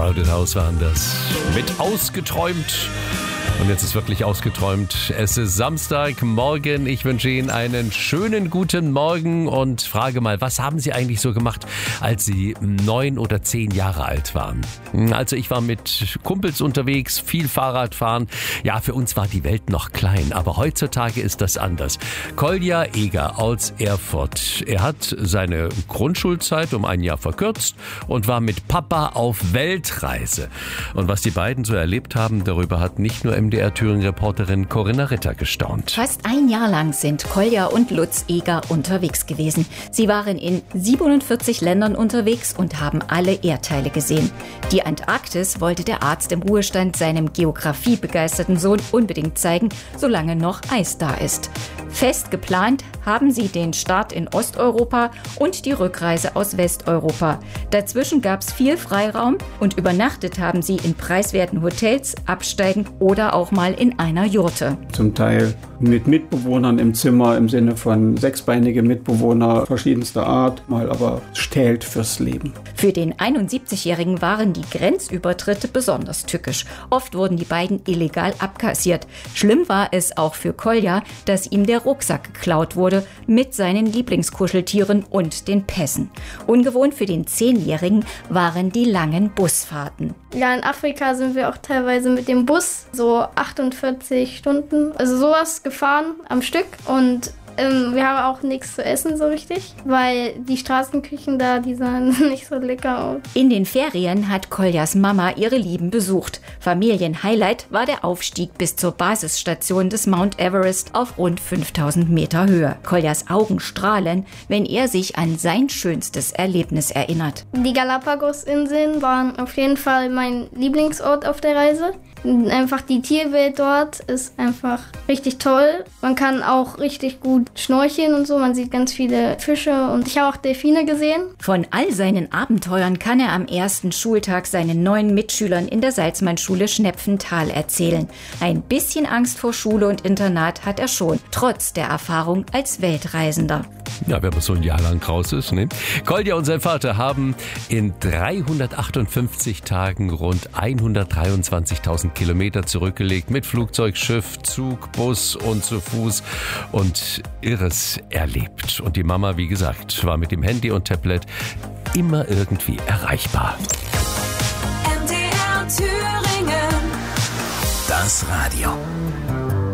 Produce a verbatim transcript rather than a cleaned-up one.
Crowded House waren das. Mit ausgeträumt. Und jetzt ist wirklich ausgeträumt. Es ist Samstagmorgen. Ich wünsche Ihnen einen schönen guten Morgen und frage mal, was haben Sie eigentlich so gemacht, als Sie neun oder zehn Jahre alt waren? Also ich war mit Kumpels unterwegs, viel Fahrradfahren. Ja, für uns war die Welt noch klein, aber heutzutage ist das anders. Kolja Eger aus Erfurt. Er hat seine Grundschulzeit um ein Jahr verkürzt und war mit Papa auf Weltreise. Und was die beiden so erlebt haben, darüber hat nicht nur M D R-Thüringen-Reporterin Corinna Ritter gestaunt. Fast ein Jahr lang sind Kolja und Lutz Eger unterwegs gewesen. Sie waren in siebenundvierzig Ländern unterwegs und haben alle Erdteile gesehen. Die Antarktis wollte der Arzt im Ruhestand seinem geografiebegeisterten Sohn unbedingt zeigen, solange noch Eis da ist. Fest geplant haben sie den Start in Osteuropa und die Rückreise aus Westeuropa. Dazwischen gab es viel Freiraum und übernachtet haben sie in preiswerten Hotels, absteigend oder auch mal in einer Jurte. Zum Teil mit Mitbewohnern im Zimmer, im Sinne von sechsbeinige Mitbewohner verschiedenster Art, mal aber stählt fürs Leben. Für den einundsiebzigjährigen waren die Grenzübertritte besonders tückisch. Oft wurden die beiden illegal abkassiert. Schlimm war es auch für Kolja, dass ihm der Rucksack geklaut wurde mit seinen Lieblingskuscheltieren und den Pässen. Ungewohnt für den Zehnjährigen waren die langen Busfahrten. Ja, in Afrika sind wir auch teilweise mit dem Bus so achtundvierzig Stunden, also sowas gefahren am Stück und ähm, wir haben auch nichts zu essen so richtig, weil die Straßenküchen da, die sahen nicht so lecker aus. In den Ferien hat Koljas Mama ihre Lieben besucht. Familienhighlight war der Aufstieg bis zur Basisstation des Mount Everest auf rund fünftausend Meter Höhe. Koljas Augen strahlen, wenn er sich an sein schönstes Erlebnis erinnert. Die Galapagos-Inseln waren auf jeden Fall mein Lieblingsort auf der Reise. Einfach die Tierwelt dort ist einfach richtig toll. Man kann auch richtig gut schnorcheln und so. Man sieht ganz viele Fische und ich habe auch Delfine gesehen. Von all seinen Abenteuern kann er am ersten Schultag seinen neuen Mitschülern in der Salzmannschule Schnepfenthal erzählen. Ein bisschen Angst vor Schule und Internat hat er schon, trotz der Erfahrung als Weltreisender. Ja, wenn man so ein Jahr lang raus ist, ne? Kolja und sein Vater haben in dreihundertachtundfünfzig Tagen rund hundertdreiundzwanzigtausend Kilometer zurückgelegt mit Flugzeug, Schiff, Zug, Bus und zu Fuß und Irres erlebt. Und die Mama, wie gesagt, war mit dem Handy und Tablet immer irgendwie erreichbar. M D R Thüringen. Das Radio.